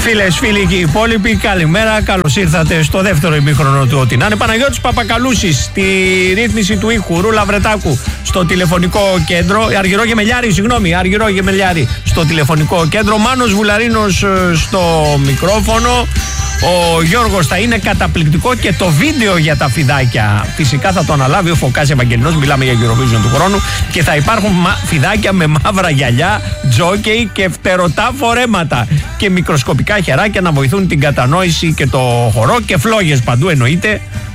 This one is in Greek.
Φίλες, φίλοι και οι υπόλοιποι, καλημέρα. Καλώς ήρθατε στο δεύτερο ημίχρονο του Ό,τι να είναι. Παναγιώτης Παπακαλούσης στη ρύθμιση του ήχου, Ρούλα Βρετάκου στο τηλεφωνικό κέντρο. Αργυρό Γεμελιάρη στο τηλεφωνικό κέντρο. Μάνος Βουλαρίνος στο μικρόφωνο. Ο Γιώργος θα είναι καταπληκτικό και το βίντεο για τα φιδάκια φυσικά θα το αναλάβει ο Φωκάς Ευαγγελινός. Μιλάμε για Eurovision του χρόνου και θα υπάρχουν φιδάκια με μαύρα γυαλιά, τζόκεϊ και φτερωτά φορέματα και μικροσκοπικά χεράκια να βοηθούν την κατανόηση και το χορό και φλόγες παντού εννοείται.